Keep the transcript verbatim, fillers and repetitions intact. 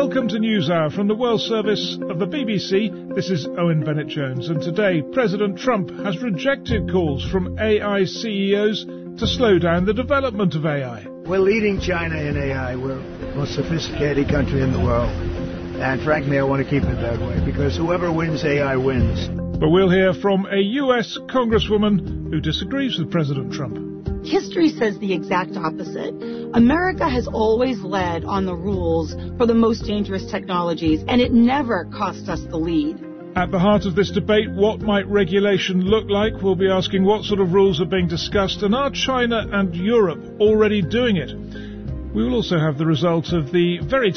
Welcome to NewsHour from the World Service of the B B C. This is Owen Bennett-Jones, and today President Trump has rejected calls from A I C E Os to slow down the development of A I. We're leading China in A I. We're the most sophisticated country in the world. And frankly, I want to keep it that way, because whoever wins A I wins. But we'll hear from a U S congresswoman who disagrees with President Trump. History says the exact opposite. America has always led on the rules for the most dangerous technologies, and it never cost us the lead. At the heart of this debate, what might regulation look like? We'll be asking what sort of rules are being discussed, and are China and Europe already doing it? We will also have the result of the very